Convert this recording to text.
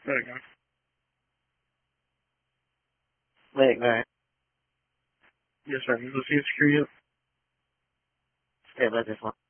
There you go. Wait, alright. Yes, sir. Is the seat secure yet? Yeah, that's just one.